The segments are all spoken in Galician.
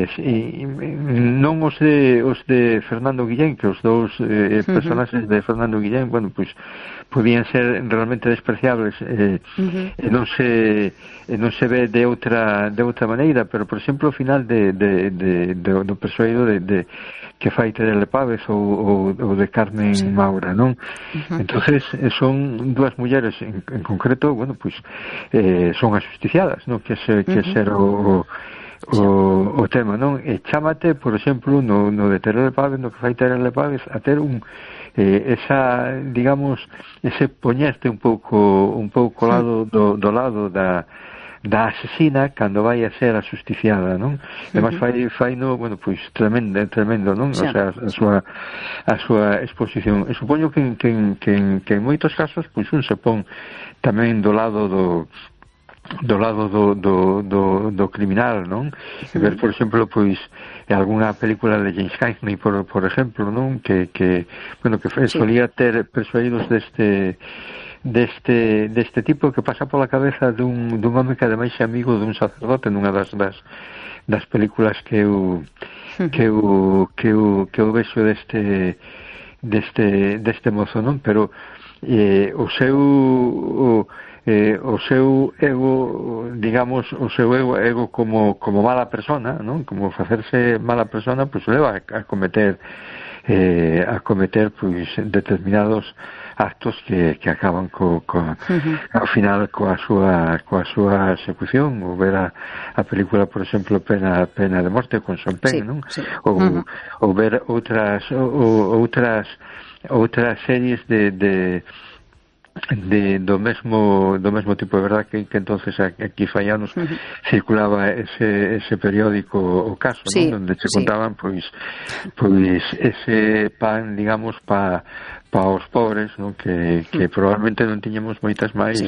non os de Fernando Guillén, que os dous personaxes de Fernando Guillén, bueno, pois podían ser realmente despreciables, e non se ve de outra maneira, pero por exemplo o final do persoeiro de que fai Terele Pávez ou de Carmen Maura, non? Entonces son dúas mulleres en concreto, bueno, pois son asusticiadas, non? Que ser o tema, non? E chámate, por exemplo, no de Terele Pávez, no que fai Terele Pávez, a ter esa, digamos, ese poñerte un pouco lado do lado da asesina cando vai a ser asusticiada, non? Además fai no, bueno, pois tremendo, non? O sea, a súa exposición. E supoño que en moitos casos pois un se pon tamén do lado do criminal, non? Ver, por exemplo, pois algunha película de James Cagney, por exemplo, non? Que solía ter persuadidos deste tipo, que pasa pola cabeza dun home que ademais é amigo dun sacerdote nunha das películas que eu vexo deste mozo, non? Pero o seu ego, digamos, o seu ego como mala persona, non? Como facerse mala persona, pois leva a cometer pois determinados actos que acaban ao final coa súa execución. Ou ver a película, por exemplo, Pena de Morte con Sean Penn, non? Ou ver outras series do mesmo tipo. É verdad que entonces aquí fai anos circulaba ese periódico O Caso, non? Onde se contaban pois ese pan, digamos, pa os pobres, non? Que probablemente non tiñamos moitas máis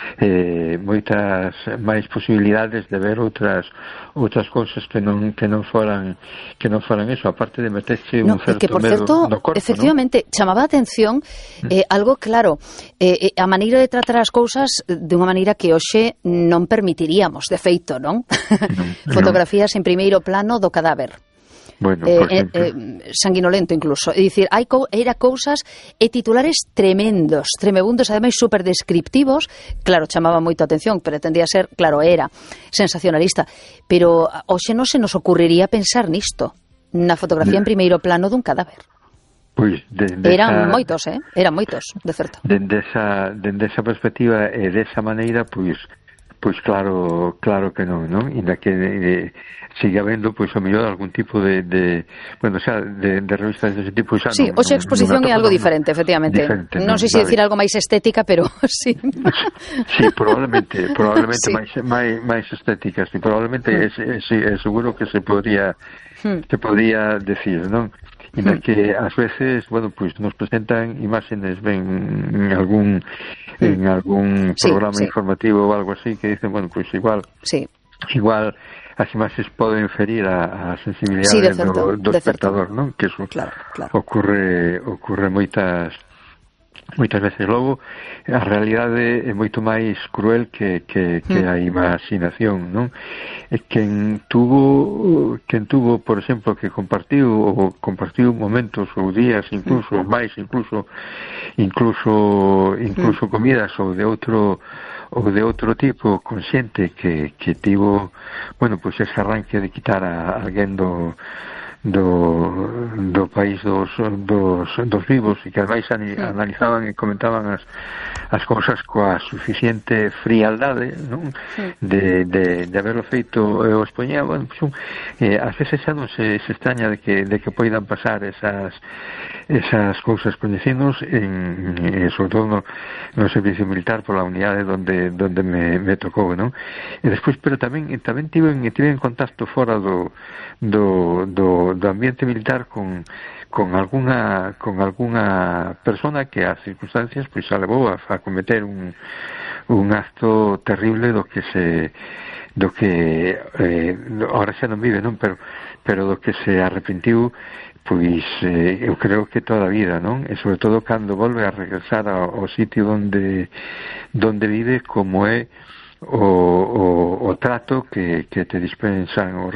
posibilidades de ver outras cousas que non foran eso, aparte de meterse un certo que, por medo certo, no corpo, efectivamente, chamaba a atención algo claro, a maneira de tratar as cousas de unha maneira que hoxe non permitiríamos, de feito, non? Fotografías en primeiro plano do cadáver. Bueno, sanguinolento incluso, é dicir, era cousas e titulares tremebundos, ademais super descriptivos. Claro, chamaba moito a atención, pretendía ser, claro, era sensacionalista, pero hoxe non se nos ocurriría pensar nisto, na fotografía en primeiro plano dun cadáver. Pois eran moitos, de certo. Dende esa perspectiva e desa maneira, pois claro que non? Inda que sigue habendo, pois, o mellor algún tipo de revistas dese tipo. Sí, hoxe a exposición é algo diferente, efectivamente. Non sei se decir algo máis estética, pero sí. Sí, probablemente máis estética, sí, probablemente seguro que se podría decir, non? Inda que ás veces, bueno, pois nos presentan imágenes en algún programa informativo ou algo así, que dicen, bueno, pois igual as imaxes poden ferir a sensibilidade do espectador, non? Que eso ocurre moitas veces. Logo, a realidade é moito máis cruel que a imaginación, non? E quen tuvo, por exemplo, que compartiu momentos ou días, incluso comidas ou de outro tipo, consciente que tivo, bueno, pois ese arranque de quitar a alguén do país dos vivos, e que ademais analizaban e comentaban as cousas coa suficiente frialdade, non? De haberlo feito e o expoñía. Bueno, pues, ás veces xa non se extraña de que poidan pasar esas cousas, coñecinos sobre todo no servicio militar, pola unidade donde me tocou, non? E despois, pero tamén tiven contacto fora do ambiente militar con alguna persona que as circunstancias pois a levou a cometer un acto terrible do que ahora xa non vive, non? Pero do que se arrepentiu, pois eu creo que toda a vida, non? E sobre todo cando volve a regresar ao sitio donde vive, como é o trato que te dispensan